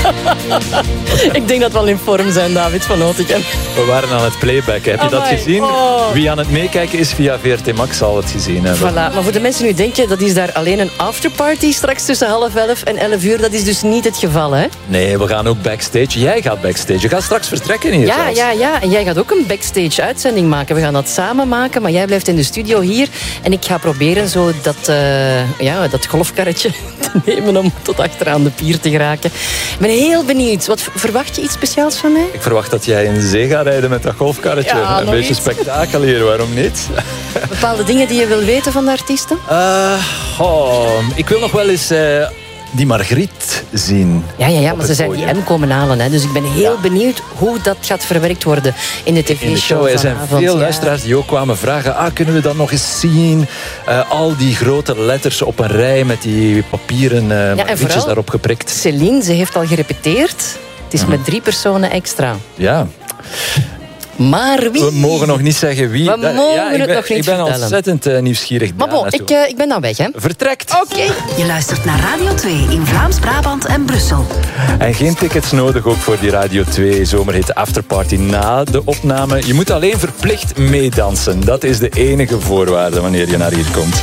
Ik denk dat we al in vorm zijn, David van Otegem. We waren aan het playbacken. Heb je dat gezien? Oh. Wie aan het meekijken is via VRT Max zal het gezien hebben. Voilà. Maar voor de mensen nu denken, dat is daar alleen een afterparty straks tussen 10:30 en 11 uur. Dat is dus niet het geval, hè? Nee, we gaan ook backstage. Jij gaat backstage. Je gaat straks vertrekken hier zelfs. Ja. En jij gaat ook een backstage-uitzending maken. We gaan dat samen maken, maar jij blijft in de studio hier. En ik ga proberen zo dat golfkarretje te nemen om tot achteraan de pier te geraken. Ik ben heel benieuwd. Wat verwacht je iets speciaals van mij? Ik verwacht dat jij in zee gaat rijden met dat golfkarretje. Ja, een nog beetje iets. spektakel hier, waarom niet? Bepaalde dingen die je wil weten van de artiesten? Ik wil nog wel eens die Margriet zien. Ja, op maar ze het zijn die podium. M komen halen. Hè. Dus ik ben heel benieuwd hoe dat gaat verwerkt worden in de tv-show In de show. Er zijn vanavond. veel Ja. luisteraars die ook kwamen vragen, kunnen we dat nog eens zien? Al die grote letters op een rij met die papieren Margrietjes vooral daarop geprikt. Céline, ze heeft al gerepeteerd. Het is met 3 personen extra. Ja. Maar wie? We mogen nog niet zeggen wie. We mogen het nog niet Ik ben vertellen. ontzettend nieuwsgierig. Maar bon, daarnaartoe. ik ben dan weg, hè. Vertrekt. Oké. Je luistert naar Radio 2 in Vlaams-Brabant en Brussel. En geen tickets nodig ook voor die Radio 2 zomerhit afterparty na de opname. Je moet alleen verplicht meedansen. Dat is de enige voorwaarde wanneer je naar hier komt.